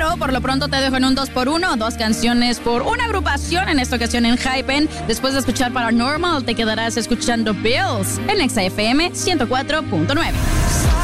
Pero por lo pronto te dejo en un 2x1, 2 canciones por una agrupación, en esta ocasión en Hypen. Después de escuchar Paranormal, te quedarás escuchando Bills en XFM 104.9.